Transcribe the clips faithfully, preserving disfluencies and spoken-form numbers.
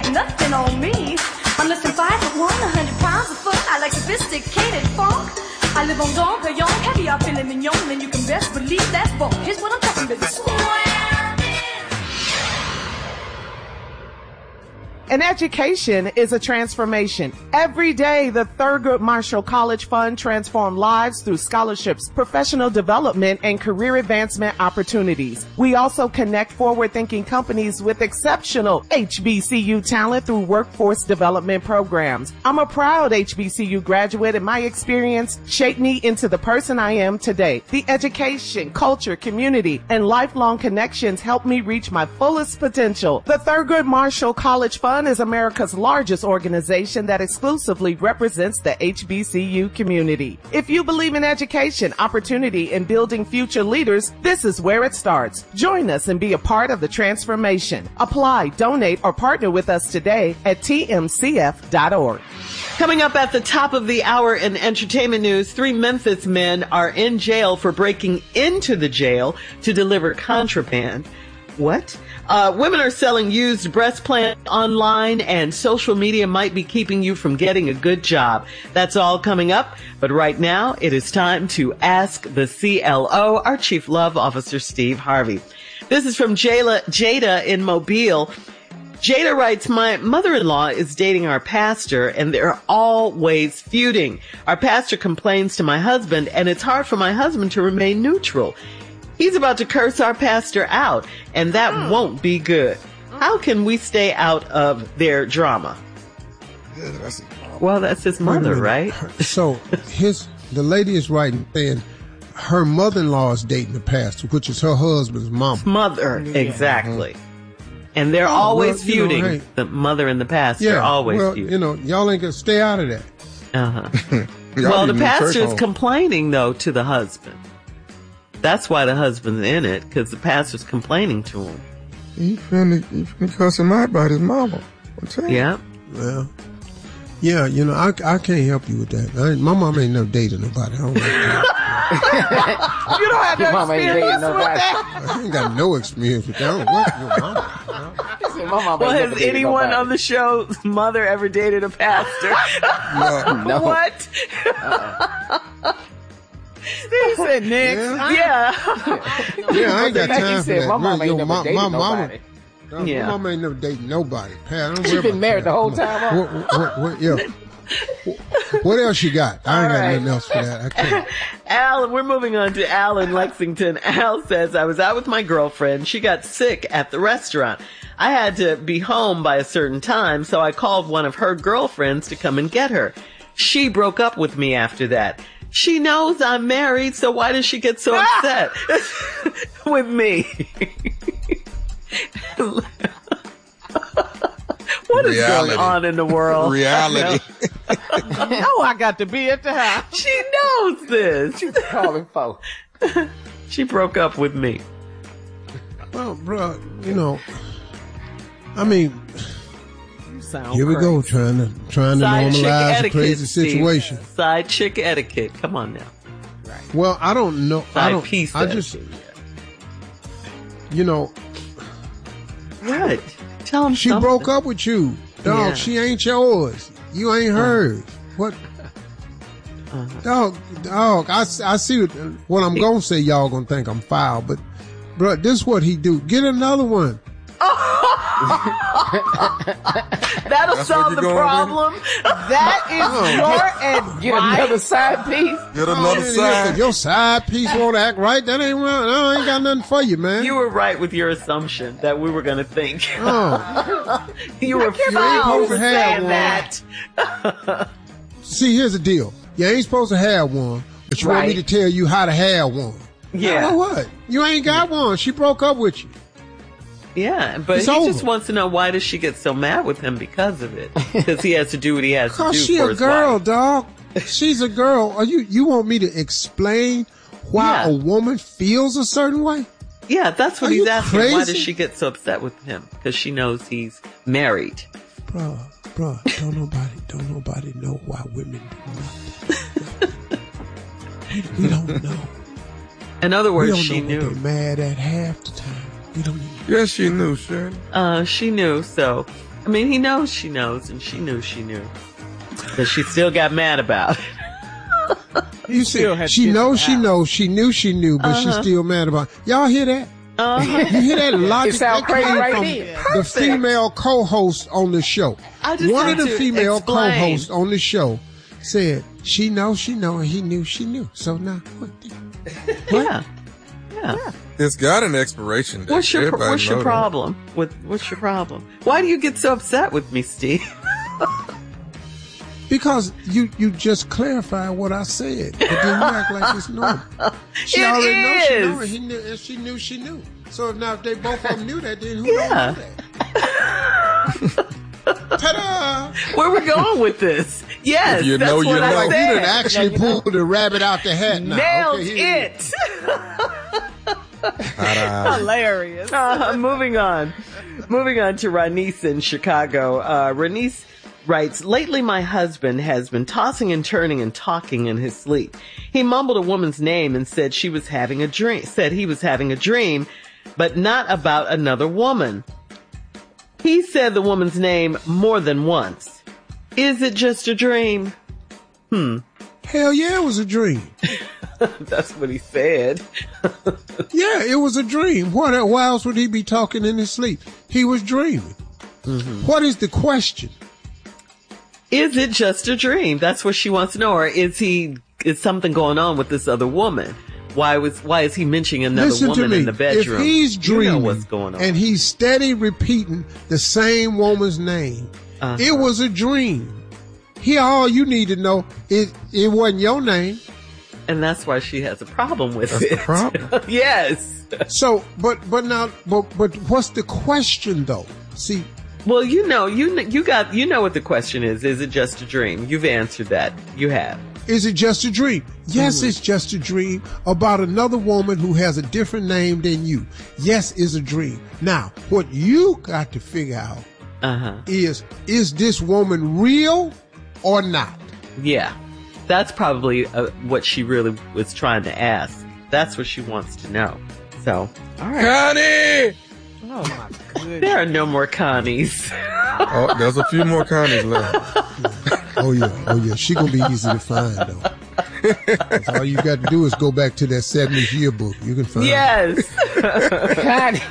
got nothing on me. I'm less than five foot one, a hundred pounds of fun. I like sophisticated funk. I live on Dom Perignon, heavy up in the mignon, and you can best believe that's bunk. Here's what I'm talking about. An education is a transformation. Every day, the Thurgood Marshall College Fund transforms lives through scholarships, professional development, and career advancement opportunities. We also connect forward-thinking companies with exceptional H B C U talent through workforce development programs. I'm a proud H B C U graduate, and my experience shaped me into the person I am today. The education, culture, community, and lifelong connections helped me reach my fullest potential. The Thurgood Marshall College Fund is America's largest organization that exclusively represents the H B C U community. If you believe in education, opportunity, and building future leaders, this is where it starts. Join us and be a part of the transformation. Apply, donate, or partner with us today at T M C F dot org. Coming up at the top of the hour in entertainment news, three Memphis men are in jail for breaking into the jail to deliver contraband. What? Uh, women are selling used breast implants online, and social media might be keeping you from getting a good job. That's all coming up. But right now, it is time to ask the C L O, our Chief Love Officer, Steve Harvey. This is from Jayla, Jada in Mobile. Jada writes, my mother-in-law is dating our pastor, and they're always feuding. Our pastor complains to my husband, and it's hard for my husband to remain neutral. He's about to curse our pastor out, and that mm. won't be good. How can we stay out of their drama? Yeah, that's his well, that's his mother, right? So his the lady is writing saying her mother-in-law is dating the pastor, which is her husband's mama. Mother, yeah. Exactly. And they're oh, always well, feuding. You know, hey, the mother and the pastor yeah, are always well, feuding. You know, y'all ain't gonna stay out of that. Uh-huh. Well, the pastor is complaining, though, to the husband. That's why the husband's in it, because the pastor's complaining to him. He finna, he finna cuss him out about his mama. Yeah. Well, yeah, you know, I, I can't help you with that. I, my mama ain't never dated nobody. I don't like that. You don't have no mama experience with that. I ain't got no experience with that. I don't work with your mama. Well, has anyone nobody. on the show's mother ever dated a pastor? No. no. What? Uh-uh. Steve said next. Yeah. Yeah, yeah I ain't got time for said, that. My mama ain't never my, dated my nobody. Mama, yeah. My mama ain't never dated nobody. Pat, she been married that. the whole time. What, what, what, yeah. What else you got? I ain't got right. nothing else for that. I can't. Al, we're moving on to Al in Lexington. Al says, I was out with my girlfriend. She got sick at the restaurant. I had to be home by a certain time, so I called one of her girlfriends to come and get her. She broke up with me after that. She knows I'm married, so why does she get so upset with me? What is Reality. going on in the world? Reality. No, I got to be at the house. She knows this. She's calling for. She broke up with me. Well, bro, you know, I mean, Sound here we crazy. go, trying to trying to Side normalize a crazy situation. Steve. Side chick etiquette. Come on now. Right. Well, I don't know. Side I don't. piece I just, etiquette. you know, what? Tell him she something. broke up with you, dog. Yeah. She ain't yours. You ain't hers. What? Uh-huh. Dog, dog. I, I see what, what I'm gonna say. Y'all gonna think I'm foul, but, bro, this is what he do. Get another one. That'll That's solve the problem. That is your advice. Get another side piece. Get another oh, side. If your side piece won't act right, that ain't right. I ain't got nothing for you, man. You were right with your assumption that we were going to think. Oh. You were supposed to have that. See, here's the deal. You ain't supposed to have one, but you Right. want me to tell you how to have one. Yeah. Now what? You ain't got one. She broke up with you. Yeah, but It's he over. just wants to know, why does she get so mad with him because of it? Because he has to do what he has to do Cause she for a his girl, wife. dog. She's a girl. Are you you want me to explain why Yeah. a woman feels a certain way? Yeah, that's what Are he's you asking. Why crazy? does she get so upset with him? Because she knows he's married. Bruh, bruh, don't nobody, don't nobody know why women do nothing. we, we don't know. In other We words, don't she know knew. what they're mad at half the time. We don't even Yes, she knew, Shirley. Uh, she knew, so I mean, he knows she knows, and she knew she knew. But she still got mad about it. You see, she knows she knows, she knew she knew, but Uh-huh. she's still mad about it. Y'all hear that? Uh-huh. You hear that logic? It sound that came crazy right from here. the female co-host on the show. I just One have of the to female explain. co-hosts on the show said, she knows she know, and he knew she knew. So now, what? what? Yeah. Yeah. It's got an expiration date. What's your Everybody What's your know that. problem? With what's your problem? Why do you get so upset with me, Steve? Because you, you just clarified what I said, but then you act like it's normal. She It already knows she is. knew, and, he knew, and she knew she knew. So if now if they both of them knew that, then who Yeah. don't know that? Ta-da! Where we going with this? Yes, If you that's know, what you I know. Like you said. done actually pulled the rabbit out the hat now. Nailed Okay, here you it. Hilarious. Uh, moving on. Moving on to Ranice in Chicago. Uh, Ranice writes, lately my husband has been tossing and turning and talking in his sleep. He mumbled a woman's name and said she was having a dream, said he was having a dream, but not about another woman. He said the woman's name more than once. Is it just a dream? Hmm. Hell yeah, it was a dream. That's what he said. Yeah, it was a dream. What, why else would he be talking in his sleep? He was dreaming. Mm-hmm. What is the question? Is it just a dream? That's what she wants to know. Or is he, is something going on with this other woman? Why was, why is he mentioning another Listen to woman me. in the bedroom? If he's dreaming you know what's going on. and he's steady repeating the same woman's name, Uh-huh. it was a dream. Here, all you need to know is it wasn't your name. And that's why she has a problem with That's it. the problem. Yes. So, but but now, but but what's the question though? See, Well, you know, you kn- you got, you know what the question is. Is it just a dream? You've answered that. You have. is it just a dream? Yes, Mm-hmm. it's just a dream about another woman who has a different name than you. Yes, it's a dream. Now, what you got to figure out Uh huh. is is this woman real or not? Yeah. That's probably uh, what she really was trying to ask. That's what she wants to know. So, all right. Connie! Oh my goodness. There are no more Connies. Oh, there's a few more Connies left. Oh yeah, oh yeah. She gonna be easy to find though. 'Cause all you got to do is go back to that seventies yearbook. You can find. Yes. God.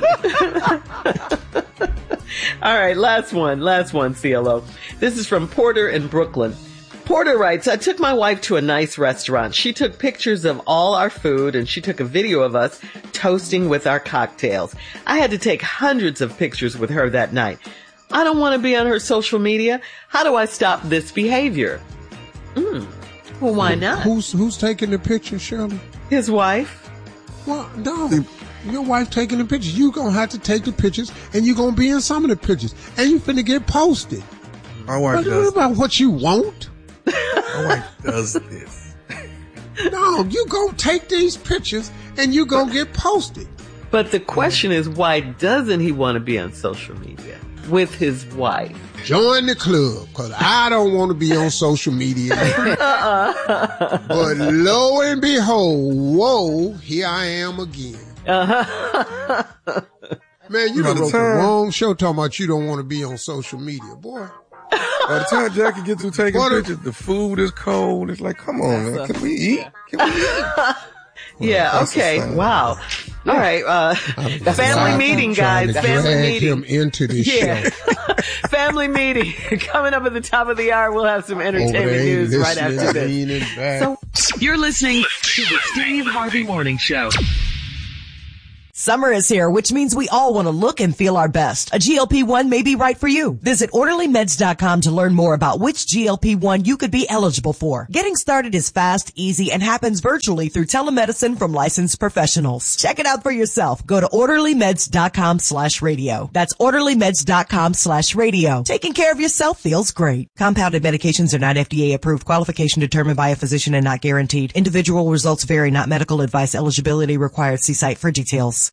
All right, last one, last one, C L O. This is from Porter in Brooklyn. Porter writes, I took my wife to a nice restaurant. She took pictures of all our food and she took a video of us toasting with our cocktails. I had to take hundreds of pictures with her that night. I don't want to be on her social media. How do I stop this behavior? Mm. Well, why not? Who's who's taking the picture, Shirley? His wife? Well, no. Your wife taking the pictures. You gonna have to take the pictures, and you gonna be in some of the pictures, and you finna get posted. My wife What does. about what you want? My wife does this. No, you gonna take these pictures, and you gonna get posted. But the question is, why doesn't he want to be on social media with his wife? Join the club, cause I don't want to be on social media. Uh-uh. But lo and behold, whoa, here I am again. Uh-huh. Man, you By done the wrote the time- wrong show talking about you don't want to be on social media, boy. By the time Jackie gets through taking What if- pictures, the food is cold. It's like, come on, man. Can we eat? Can we eat? Yeah, that's okay. a sign. Wow. All right. Uh, family I'm meeting, trying guys. to Family drag meeting. him into this Yeah. show. Family meeting. Coming up at the top of the hour, we'll have some Over entertainment there, news right listening, after this. leaning back. So, You're listening to the Steve Harvey Morning Show. Summer is here, which means we all want to look and feel our best. A G L P one may be right for you. Visit orderly meds dot com to learn more about which G L P one you could be eligible for. Getting started is fast, easy, and happens virtually through telemedicine from licensed professionals. Check it out for yourself. Go to orderly meds dot com slash radio. That's orderly meds dot com slash radio. Taking care of yourself feels great. Compounded medications are not F D A approved. Qualification determined by a physician and not guaranteed. Individual results vary, not medical advice. Eligibility required. See site for details.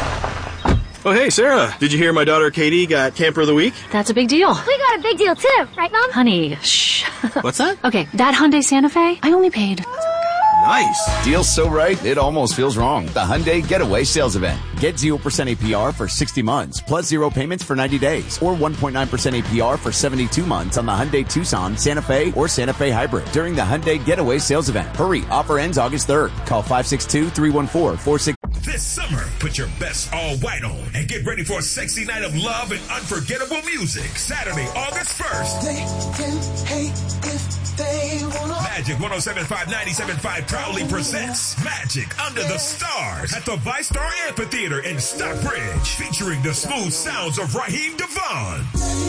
Oh, hey, Sarah. Did you hear my daughter Katie got Camper of the Week? That's a big deal. We got a big deal too, right, Mom? Honey, shh. What's that? Okay, that Hyundai Santa Fe, I only paid Nice. Deal's so right, it almost feels wrong. The Hyundai Getaway Sales Event. Get zero percent A P R for sixty months, plus zero payments for ninety days, or one point nine percent A P R for seventy-two months on the Hyundai Tucson, Santa Fe, or Santa Fe Hybrid during the Hyundai Getaway Sales Event. Hurry, offer ends August third. Call five six two, three one four, four six. This summer, put your best all white on and get ready for a sexy night of love and unforgettable music. Saturday, August first. They can hate if they wanna. Magic one oh seven point five, ninety-seven point five proudly presents Magic Under the Stars at the ViStar Amphitheater in Stockbridge, featuring the smooth sounds of Raheem DeVaughn.